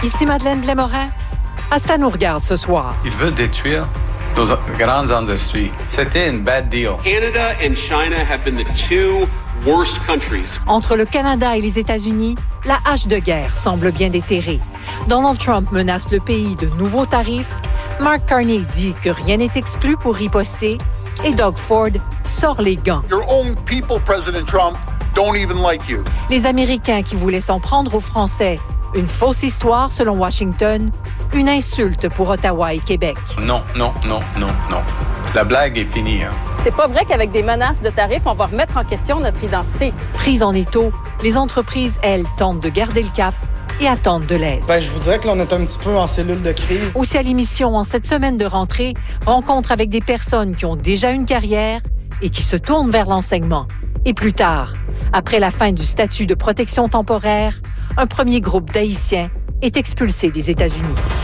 Ici Madeleine Blais-Morin. Ça nous regarde ce soir. Il veut détruire nos grandes industries. C'était une bad deal. Canada and China have been the two worst countries. Entre le Canada et les États-Unis, la hache de guerre semble bien déterrée. Donald Trump menace le pays de nouveaux tarifs. Mark Carney dit que rien n'est exclu pour riposter. Et Doug Ford sort les gants. Your own people, President Trump, don't even like you. Les Américains qui voulaient s'en prendre aux Français. Une fausse histoire selon Washington. Une insulte pour Ottawa et Québec. Non. La blague est finie. C'est pas vrai qu'avec des menaces de tarifs, on va remettre en question notre identité. Prises en étau, les entreprises, elles, tentent de garder le cap et attendent de l'aide. Je vous dirais que là, on est un petit peu en cellule de crise. Aussi à l'émission, en cette semaine de rentrée, rencontre avec des personnes qui ont déjà une carrière et qui se tournent vers l'enseignement. Et plus tard, après la fin du statut de protection temporaire, un premier groupe d'Haïtiens est expulsé des États-Unis.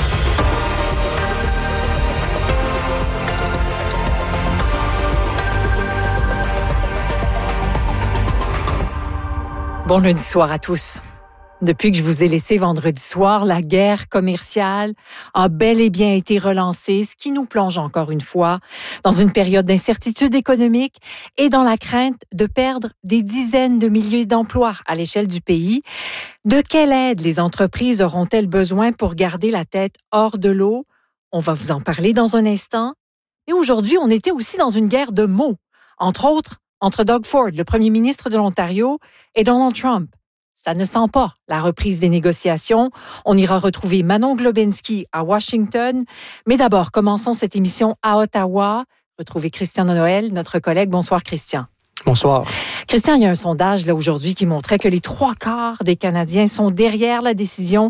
Bon lundi soir à tous. Depuis que je vous ai laissé vendredi soir, la guerre commerciale a bel et bien été relancée, ce qui nous plonge encore une fois dans une période d'incertitude économique et dans la crainte de perdre des dizaines de milliers d'emplois à l'échelle du pays. De quelle aide les entreprises auront-elles besoin pour garder la tête hors de l'eau? On va vous en parler dans un instant. Et aujourd'hui, on était aussi dans une guerre de mots, entre autres entre Doug Ford, le premier ministre de l'Ontario, et Donald Trump. Ça ne sent pas la reprise des négociations. On ira retrouver Manon Globinski à Washington. Mais d'abord, commençons cette émission à Ottawa. Retrouvez Christian Noël, notre collègue. Bonsoir, Christian. Bonsoir. Christian, il y a un sondage là aujourd'hui qui montrait que les 3/4 des Canadiens sont derrière la décision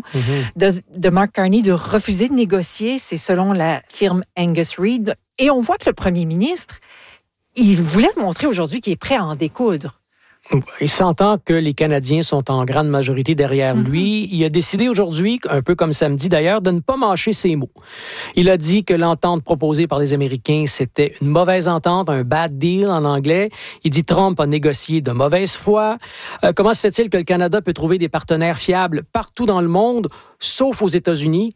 de Mark Carney de refuser de négocier. C'est selon la firme Angus Reid. Et on voit que le premier ministre, il voulait montrer aujourd'hui qu'il est prêt à en découdre. Il s'entend que les Canadiens sont en grande majorité derrière lui. Il a décidé aujourd'hui, un peu comme samedi d'ailleurs, de ne pas mâcher ses mots. Il a dit que l'entente proposée par les Américains, c'était une mauvaise entente, un bad deal en anglais. Il dit Trump a négocié de mauvaise foi. Comment se fait-il que le Canada peut trouver des partenaires fiables partout dans le monde, sauf aux États-Unis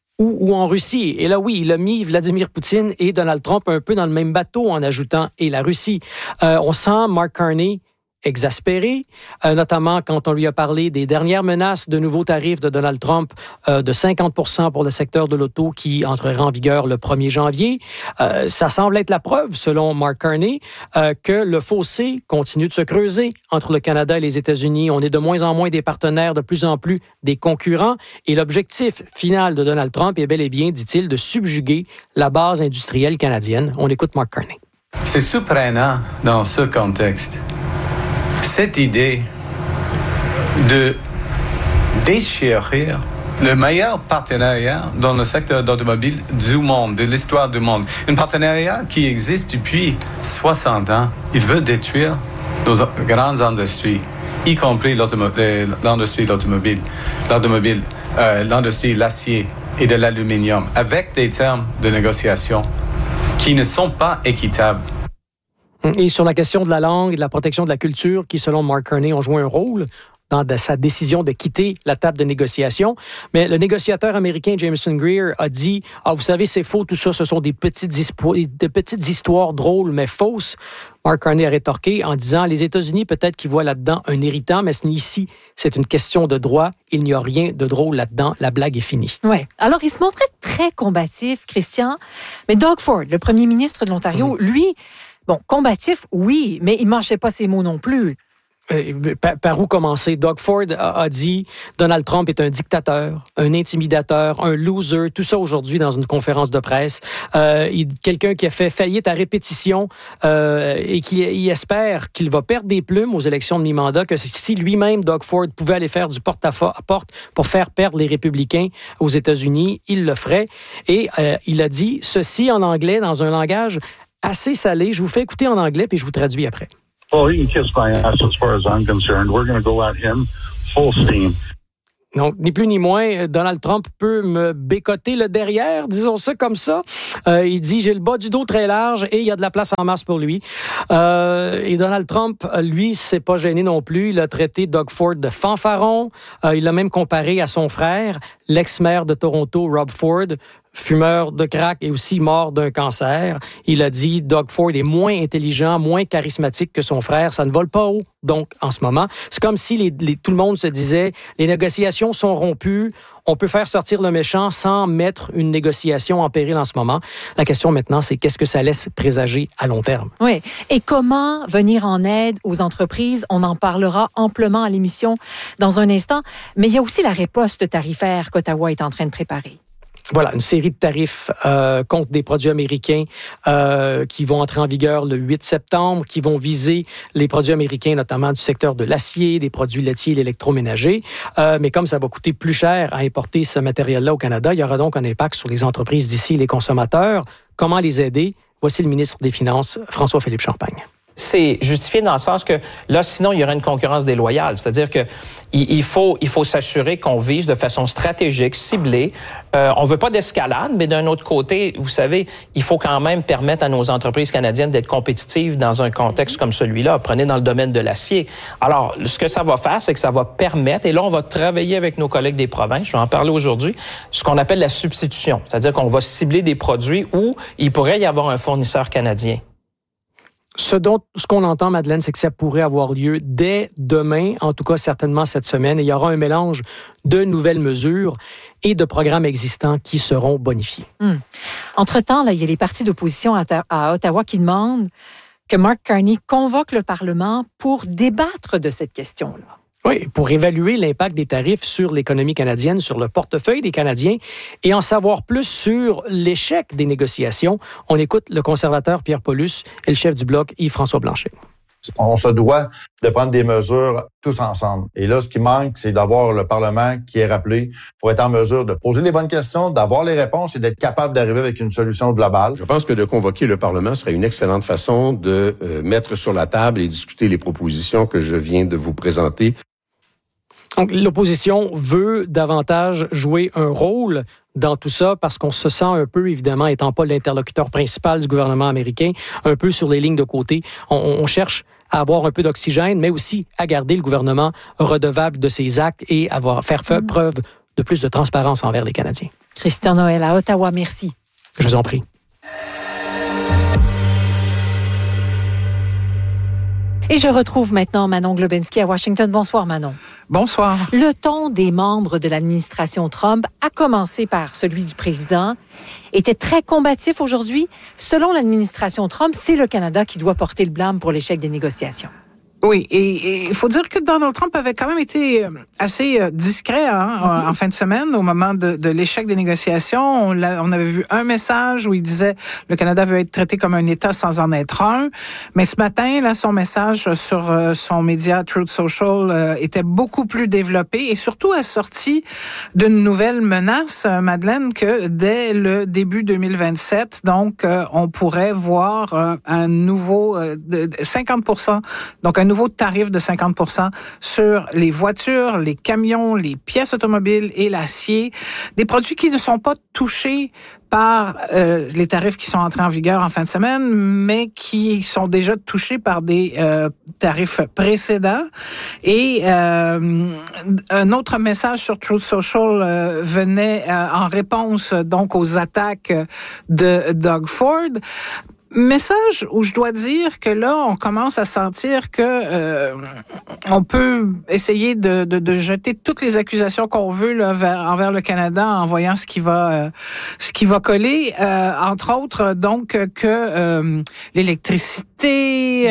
ou en Russie? Et là, oui, il a mis Vladimir Poutine et Donald Trump un peu dans le même bateau en ajoutant « et la Russie ». On sent Mark Carney exaspéré, notamment quand on lui a parlé des dernières menaces de nouveaux tarifs de Donald Trump de 50% pour le secteur de l'auto qui entrera en vigueur le 1er janvier. Ça semble être la preuve, selon Mark Carney, que le fossé continue de se creuser entre le Canada et les États-Unis. On est de moins en moins des partenaires, de plus en plus des concurrents. Et l'objectif final de Donald Trump est bel et bien, dit-il, de subjuguer la base industrielle canadienne. On écoute Mark Carney. C'est surprenant dans ce contexte. Cette idée de déchirer le meilleur partenariat dans le secteur d'automobile du monde, de l'histoire du monde. Un partenariat qui existe depuis 60 ans. Il veut détruire nos grandes industries, y compris l'industrie de l'automobile, l'industrie de l'acier et de l'aluminium, avec des termes de négociation qui ne sont pas équitables. Et sur la question de la langue et de la protection de la culture, qui, selon Mark Carney, ont joué un rôle dans sa décision de quitter la table de négociation. Mais le négociateur américain Jameson Greer a dit « Ah, vous savez, c'est faux, tout ça, ce sont des petites histoires drôles, mais fausses. » Mark Carney a rétorqué en disant « Les États-Unis, peut-être qu'ils voient là-dedans un irritant, mais ici, c'est une question de droit. Il n'y a rien de drôle là-dedans. La blague est finie. » Oui. Alors, il se montrait très combatif, Christian. Mais Doug Ford, le premier ministre de l'Ontario, lui... Bon, combatif, oui, mais il ne mâchait pas ses mots non plus. Par où commencer? Doug Ford a dit Donald Trump est un dictateur, un intimidateur, un loser, tout ça aujourd'hui dans une conférence de presse. Quelqu'un qui a fait faillite à répétition et qui espère qu'il va perdre des plumes aux élections de mi-mandat, que si lui-même, Doug Ford, pouvait aller faire du porte-à-porte pour faire perdre les républicains aux États-Unis, il le ferait. Et il a dit ceci en anglais, dans un langage assez salé. Je vous fais écouter en anglais, puis je vous traduis après. Well, he can kiss my ass as far as I'm concerned. We're going to go at him full steam. Donc, ni plus ni moins, Donald Trump peut me bécoter le derrière, disons ça comme ça. Il dit, j'ai le bas du dos très large et il y a de la place en masse pour lui. Et Donald Trump, lui, s'est pas gêné non plus. Il a traité Doug Ford de fanfaron. Il l'a même comparé à son frère, l'ex-maire de Toronto, Rob Ford, fumeur de crack et aussi mort d'un cancer. Il a dit, Doug Ford est moins intelligent, moins charismatique que son frère. Ça ne vole pas haut. Donc, en ce moment, c'est comme si tout le monde se disait, les négociations sont rompues. On peut faire sortir le méchant sans mettre une négociation en péril en ce moment. La question maintenant, c'est qu'est-ce que ça laisse présager à long terme? Oui. Et comment venir en aide aux entreprises? On en parlera amplement à l'émission dans un instant. Mais il y a aussi la riposte tarifaire qu'Ottawa est en train de préparer. Voilà, une série de tarifs contre des produits américains qui vont entrer en vigueur le 8 septembre, qui vont viser les produits américains, notamment du secteur de l'acier, des produits laitiers et l'électroménager. Mais comme ça va coûter plus cher à importer ce matériel-là au Canada, il y aura donc un impact sur les entreprises d'ici et les consommateurs. Comment les aider? Voici le ministre des Finances, François-Philippe Champagne. C'est justifié dans le sens que là, sinon, il y aurait une concurrence déloyale. C'est-à-dire que il faut s'assurer qu'on vise de façon stratégique, ciblée. On veut pas d'escalade, mais d'un autre côté, vous savez, il faut quand même permettre à nos entreprises canadiennes d'être compétitives dans un contexte comme celui-là. Prenez dans le domaine de l'acier. Alors, ce que ça va faire, c'est que ça va permettre, et là, on va travailler avec nos collègues des provinces, je vais en parler aujourd'hui, ce qu'on appelle la substitution. C'est-à-dire qu'on va cibler des produits où il pourrait y avoir un fournisseur canadien. Ce qu'on entend, Madeleine, c'est que ça pourrait avoir lieu dès demain, en tout cas certainement cette semaine. Et il y aura un mélange de nouvelles mesures et de programmes existants qui seront bonifiés. Entre-temps, là, il y a les partis d'opposition à Ottawa qui demandent que Mark Carney convoque le Parlement pour débattre de cette question-là. Oui, pour évaluer l'impact des tarifs sur l'économie canadienne, sur le portefeuille des Canadiens et en savoir plus sur l'échec des négociations. On écoute le conservateur Pierre Paulus et le chef du Bloc Yves-François Blanchet. On se doit de prendre des mesures tous ensemble. Et là, ce qui manque, c'est d'avoir le Parlement qui est rappelé pour être en mesure de poser les bonnes questions, d'avoir les réponses et d'être capable d'arriver avec une solution globale. Je pense que de convoquer le Parlement serait une excellente façon de mettre sur la table et discuter les propositions que je viens de vous présenter. Donc, l'opposition veut davantage jouer un rôle dans tout ça parce qu'on se sent un peu, évidemment, étant pas l'interlocuteur principal du gouvernement américain, un peu sur les lignes de côté. On cherche à avoir un peu d'oxygène, mais aussi à garder le gouvernement redevable de ses actes et faire preuve de plus de transparence envers les Canadiens. Christian Noël à Ottawa, merci. Je vous en prie. Et je retrouve maintenant Manon Globinski à Washington. Bonsoir, Manon. Bonsoir. Le ton des membres de l'administration Trump, à commencer par celui du président, était très combatif aujourd'hui. Selon l'administration Trump, c'est le Canada qui doit porter le blâme pour l'échec des négociations. Oui, et il faut dire que Donald Trump avait quand même été assez discret en fin de semaine au moment de l'échec des négociations. On avait vu un message où il disait le Canada veut être traité comme un État sans en être un. Mais ce matin, là, son message sur son média Truth Social était beaucoup plus développé et surtout assorti d'une nouvelle menace, Madeleine, que dès le début 2027, donc on pourrait voir un nouveau 50%, donc un nouveau tarif de 50% sur les voitures, les camions, les pièces automobiles et l'acier. Des produits qui ne sont pas touchés par les tarifs qui sont entrés en vigueur en fin de semaine, mais qui sont déjà touchés par des tarifs précédents. Et un autre message sur Truth Social venait en réponse donc aux attaques de Doug Ford. Message où je dois dire que là, on commence à sentir que on peut essayer de jeter toutes les accusations qu'on veut là, envers le Canada en voyant ce qui va coller. Entre autres, donc que l'électricité,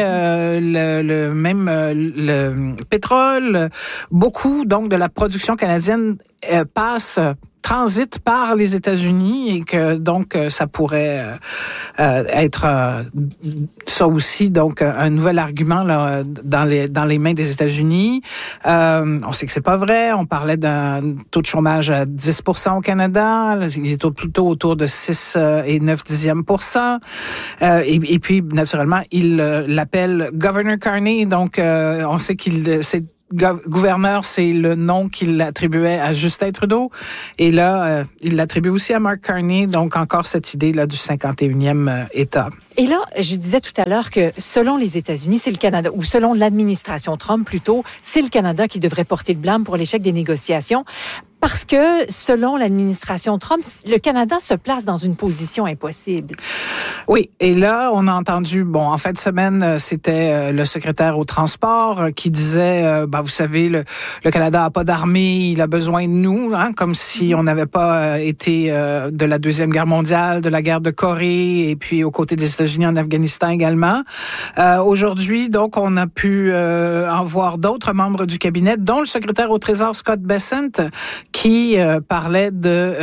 le pétrole, beaucoup donc de la production canadienne transite par les États-Unis et que donc ça pourrait être ça aussi donc un nouvel argument là dans les mains des États-Unis. On sait que c'est pas vrai. On parlait d'un taux de chômage à 10% au Canada. Il est plutôt autour de 6 et 9/10%. Et puis naturellement il l'appelle Governor Carney. Donc on sait qu'il c'est gouverneur, c'est le nom qu'il attribuait à Justin Trudeau. Et là, il l'attribue aussi à Mark Carney. Donc, encore cette idée là du 51e État. Et là, je disais tout à l'heure que selon les États-Unis, c'est le Canada, ou selon l'administration Trump plutôt, c'est le Canada qui devrait porter le blâme pour l'échec des négociations. Parce que, selon l'administration Trump, le Canada se place dans une position impossible. Oui, et là, on a entendu, en fin de semaine, c'était le secrétaire au transport qui disait, vous savez, le Canada a pas d'armée, il a besoin de nous, comme si on n'avait pas été de la Deuxième Guerre mondiale, de la guerre de Corée, et puis aux côtés des États-Unis en Afghanistan également. Aujourd'hui, donc, on a pu en voir d'autres membres du cabinet, dont le secrétaire au Trésor Scott Bessent, qui parlait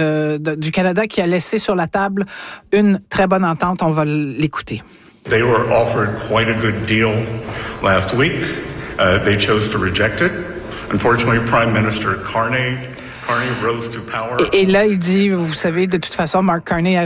du Canada qui a laissé sur la table une très bonne entente. On va l'écouter. They were offered quite a good deal last week. They chose to reject it. Unfortunately, Prime Minister Carney rose to power. Et là, il dit, vous savez, de toute façon, Mark Carney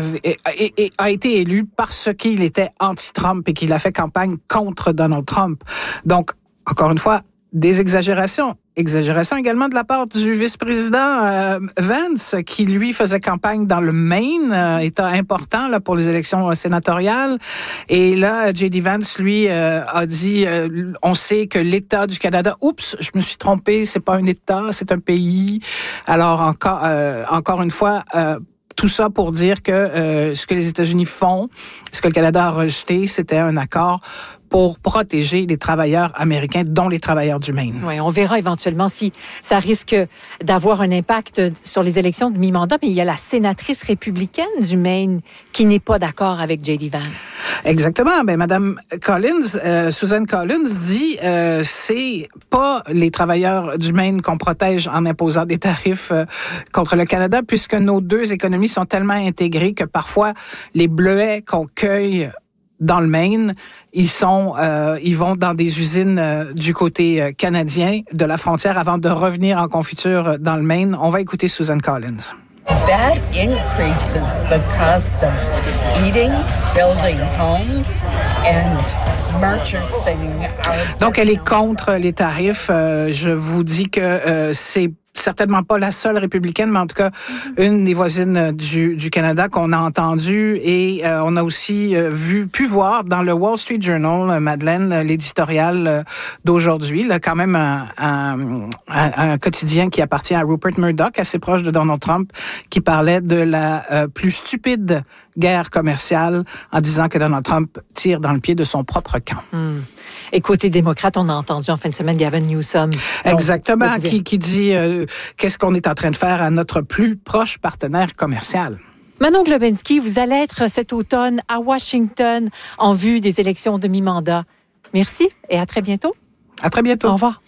a été élu parce qu'il était anti-Trump et qu'il a fait campagne contre Donald Trump. Donc, encore une fois, des exagérations. Exagération également de la part du vice-président Vance, qui lui faisait campagne dans le Maine, État important là pour les élections sénatoriales. Et là, J.D. Vance, lui, a dit, on sait que l'État du Canada, oups, je me suis trompé, c'est pas un État, c'est un pays. Alors encore une fois, tout ça pour dire que ce que les États-Unis font, ce que le Canada a rejeté, c'était un accord pour protéger les travailleurs américains, dont les travailleurs du Maine. Oui, on verra éventuellement si ça risque d'avoir un impact sur les élections de mi-mandat, mais il y a la sénatrice républicaine du Maine qui n'est pas d'accord avec J.D. Vance. Exactement. Madame Collins, Susan Collins dit, c'est pas les travailleurs du Maine qu'on protège en imposant des tarifs contre le Canada, puisque nos deux économies sont tellement intégrées que parfois les bleuets qu'on cueille dans le Maine, ils vont dans des usines du côté canadien de la frontière avant de revenir en confiture dans le Maine. On va écouter Susan Collins. That increases the cost of eating, building homes, and purchasing our... Donc, elle est contre les tarifs. Je vous dis que c'est certainement pas la seule républicaine, mais en tout cas une des voisines du Canada qu'on a entendu, et on a aussi pu voir dans le Wall Street Journal, Madeleine, l'éditorial d'aujourd'hui, là, quand même un quotidien qui appartient à Rupert Murdoch, assez proche de Donald Trump, qui parlait de la plus stupide guerre commerciale en disant que Donald Trump tire dans le pied de son propre camp. Et côté démocrate, on a entendu en fin de semaine Gavin Newsom. Exactement, qui dit qu'est-ce qu'on est en train de faire à notre plus proche partenaire commercial. Manon Globensky, vous allez être cet automne à Washington en vue des élections de mi-mandat. Merci et à très bientôt. À très bientôt. Au revoir.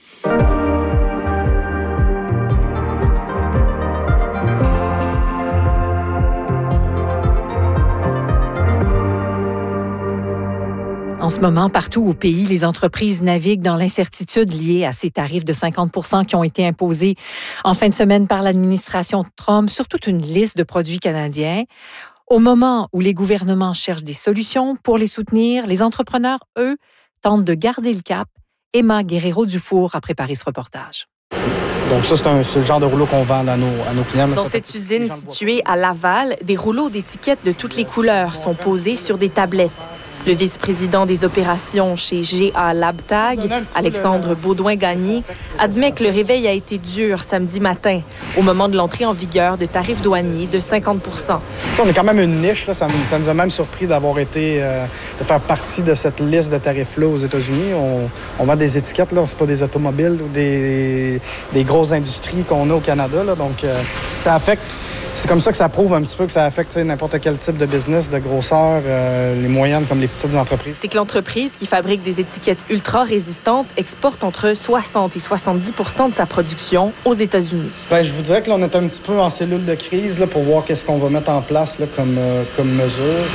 En ce moment, partout au pays, les entreprises naviguent dans l'incertitude liée à ces tarifs de 50% qui ont été imposés en fin de semaine par l'administration Trump sur toute une liste de produits canadiens. Au moment où les gouvernements cherchent des solutions pour les soutenir, les entrepreneurs, eux, tentent de garder le cap. Emma Guerrero-Dufour a préparé ce reportage. Donc ça, c'est le genre de rouleau qu'on vend à nos clients. Dans cette usine située à Laval, des rouleaux d'étiquettes de toutes les couleurs sont posés sur des tablettes. Le vice-président des opérations chez GA Labtag, Alexandre Baudouin-Gagné, admet que le réveil a été dur samedi matin, au moment de l'entrée en vigueur de tarifs douaniers de 50 %. On est quand même une niche, là. Ça nous a même surpris d'avoir été, de faire partie de cette liste de tarifs-là aux États-Unis. On vend des étiquettes, là. C'est pas des automobiles ou des grosses industries qu'on a au Canada, là. Donc, ça affecte. C'est comme ça que ça prouve un petit peu que ça affecte n'importe quel type de business, de grosseur, les moyennes comme les petites entreprises. C'est que l'entreprise qui fabrique des étiquettes ultra résistantes exporte entre 60 et 70 % de sa production aux États-Unis. Je vous dirais que là, on est un petit peu en cellule de crise là, pour voir qu'est-ce qu'on va mettre en place là, comme mesure.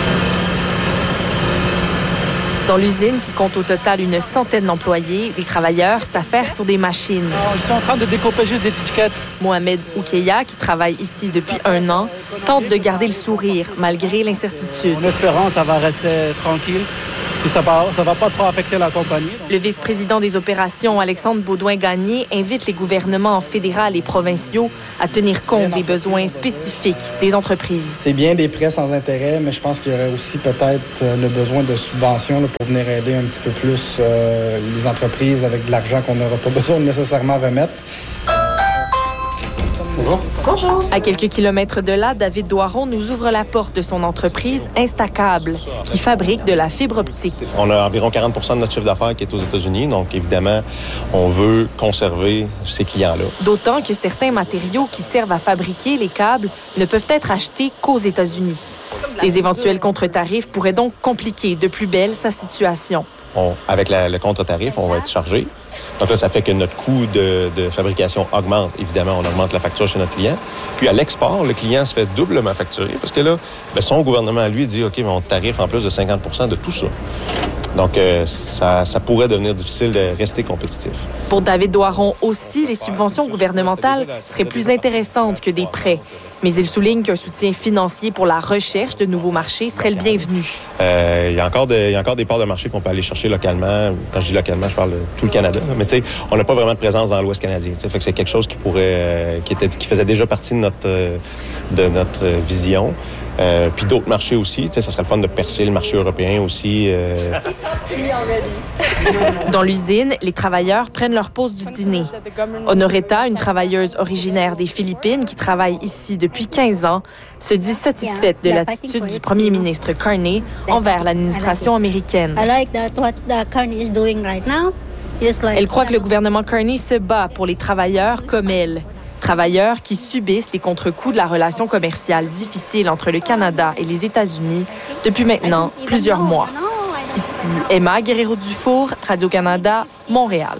Dans l'usine, qui compte au total une centaine d'employés, les travailleurs s'affairent sur des machines. Ils sont en train de découper juste des étiquettes. Mohamed Oukeya, qui travaille ici depuis 1 an, tente de garder le sourire malgré l'incertitude. En espérant, ça va rester tranquille. Puis ça va pas trop affecter la compagnie. Le vice-président des opérations, Alexandre Baudouin-Gagné, invite les gouvernements fédéral et provinciaux à tenir compte des besoins spécifiques des entreprises. C'est bien des prêts sans intérêt, mais je pense qu'il y aurait aussi peut-être le besoin de subventions là, pour venir aider un petit peu plus les entreprises avec de l'argent qu'on n'aura pas besoin de nécessairement remettre. Bonjour. À quelques kilomètres de là, David Doiron nous ouvre la porte de son entreprise Instacable, qui fabrique de la fibre optique. On a environ 40 % de notre chiffre d'affaires qui est aux États-Unis, donc évidemment, on veut conserver ces clients-là. D'autant que certains matériaux qui servent à fabriquer les câbles ne peuvent être achetés qu'aux États-Unis. Les éventuels contre-tarifs pourraient donc compliquer de plus belle sa situation. Avec le contre-tarif, on va être chargé. Donc là, ça fait que notre coût de fabrication augmente. Évidemment, on augmente la facture chez notre client. Puis à l'export, le client se fait doublement facturer parce que là, son gouvernement, lui, dit « OK, mais on tarife en plus de 50 % de tout ça ». Donc, ça pourrait devenir difficile de rester compétitif. Pour David Doiron aussi, les subventions gouvernementales seraient plus intéressantes que des prêts. Mais il souligne qu'un soutien financier pour la recherche de nouveaux marchés serait le bienvenu. Il y a encore des parts de marché qu'on peut aller chercher localement. Quand je dis localement, je parle de tout le Canada. Mais tu sais, on n'a pas vraiment de présence dans l'Ouest canadien. Fait que c'est quelque chose qui faisait déjà partie de notre vision. Puis d'autres marchés aussi. Ça serait le fun de percer le marché européen aussi. Dans l'usine, les travailleurs prennent leur pause du dîner. Honoretta, une travailleuse originaire des Philippines qui travaille ici depuis 15 ans, se dit satisfaite de l'attitude du premier ministre Carney envers l'administration américaine. Elle croit que le gouvernement Carney se bat pour les travailleurs comme elle. Travailleurs qui subissent les contre-coups de la relation commerciale difficile entre le Canada et les États-Unis depuis maintenant plusieurs mois. Ici, Emma Guerrero-Dufour, Radio-Canada, Montréal.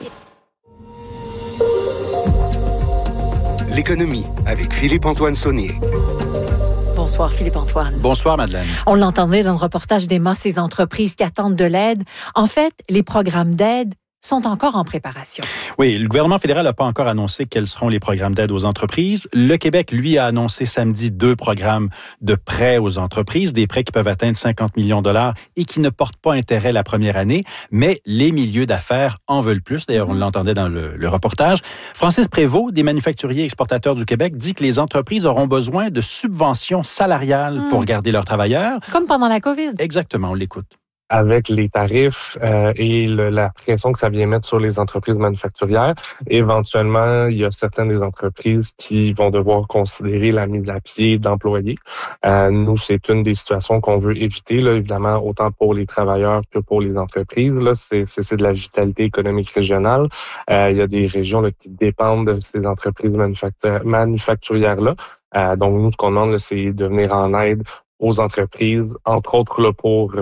L'économie avec Philippe-Antoine Saunier. Bonsoir Philippe-Antoine. Bonsoir Madeleine. On l'entendait dans le reportage d'Emma, ces entreprises qui attendent de l'aide. En fait, les programmes d'aide sont encore en préparation. Oui, le gouvernement fédéral n'a pas encore annoncé quels seront les programmes d'aide aux entreprises. Le Québec, lui, a annoncé samedi 2 programmes de prêts aux entreprises, des prêts qui peuvent atteindre 50 millions de dollars et qui ne portent pas intérêt la première année, mais les milieux d'affaires en veulent plus. D'ailleurs, on l'entendait dans le reportage. Francis Prévost, des manufacturiers exportateurs du Québec, dit que les entreprises auront besoin de subventions salariales pour garder leurs travailleurs. Comme pendant la COVID. Exactement, on l'écoute. Avec les tarifs et la pression que ça vient mettre sur les entreprises manufacturières, éventuellement, il y a certaines des entreprises qui vont devoir considérer la mise à pied d'employés. Nous, c'est une des situations qu'on veut éviter, là, évidemment, autant pour les travailleurs que pour les entreprises. Là, c'est de la vitalité économique régionale. Il y a des régions là, qui dépendent de ces entreprises manufacturières-là. Donc, nous, ce qu'on demande, là, c'est de venir en aide aux entreprises, entre autres là, pour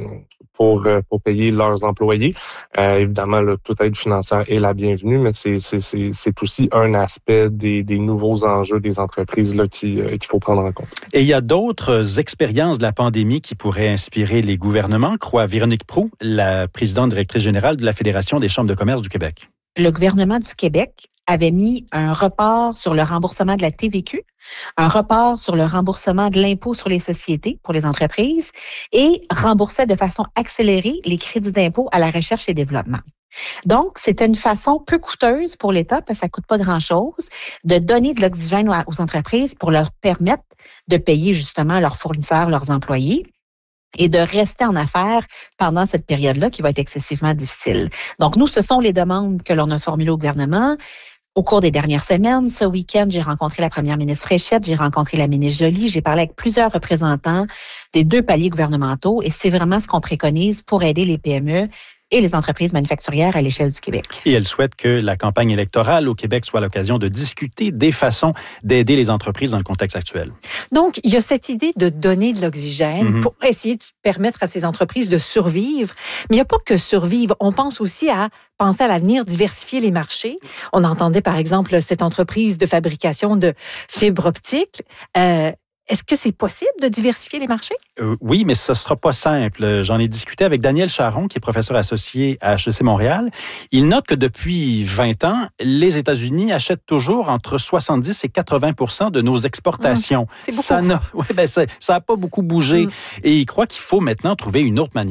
payer leurs employés. Évidemment, là, toute aide financière est la bienvenue, mais c'est aussi un aspect des nouveaux enjeux des entreprises là, qu'il faut prendre en compte. Et il y a d'autres expériences de la pandémie qui pourraient inspirer les gouvernements, croit Véronique Proulx, la présidente directrice générale de la Fédération des chambres de commerce du Québec. Le gouvernement du Québec avait mis un report sur le remboursement de la TVQ, un report sur le remboursement de l'impôt sur les sociétés pour les entreprises et remboursait de façon accélérée les crédits d'impôt à la recherche et développement. Donc, c'était une façon peu coûteuse pour l'État, parce que ça coûte pas grand-chose, de donner de l'oxygène aux entreprises pour leur permettre de payer justement leurs fournisseurs, leurs employés, et de rester en affaires pendant cette période-là qui va être excessivement difficile. Donc, nous, ce sont les demandes que l'on a formulées au gouvernement. Au cours des dernières semaines, ce week-end, j'ai rencontré la première ministre Fréchette, j'ai rencontré la ministre Joly, j'ai parlé avec plusieurs représentants des 2 paliers gouvernementaux et c'est vraiment ce qu'on préconise pour aider les PME et les entreprises manufacturières à l'échelle du Québec. Et elle souhaite que la campagne électorale au Québec soit l'occasion de discuter des façons d'aider les entreprises dans le contexte actuel. Donc, il y a cette idée de donner de l'oxygène pour essayer de permettre à ces entreprises de survivre. Mais il n'y a pas que survivre. On pense aussi à penser à l'avenir, diversifier les marchés. On entendait, par exemple, cette entreprise de fabrication de fibres optiques. Est-ce que c'est possible de diversifier les marchés? Oui, mais ce ne sera pas simple. J'en ai discuté avec Daniel Charron, qui est professeur associé à HEC Montréal. Il note que depuis 20 ans, les États-Unis achètent toujours entre 70 et 80% de nos exportations. C'est beaucoup. Ça n'a pas beaucoup bougé. Et il croit qu'il faut maintenant trouver une autre manière.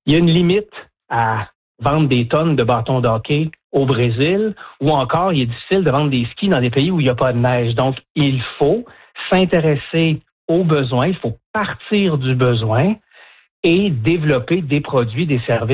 Il y a une limite à vendre des tonnes de bâtons de hockey au Brésil, ou encore, il est difficile de vendre des skis dans des pays où il n'y a pas de neige. Donc, il faut s'intéresser aux besoins, il faut partir du besoin et développer des produits, des services